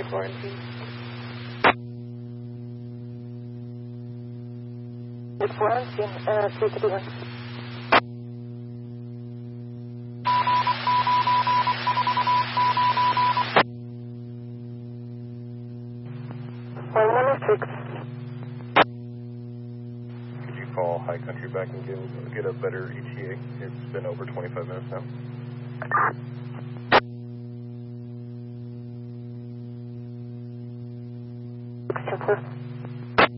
expired warranty. It's warranty, 331. Well, 106. Could you call High Country back and get a better ETA? It's been over 25 minutes now. Simple.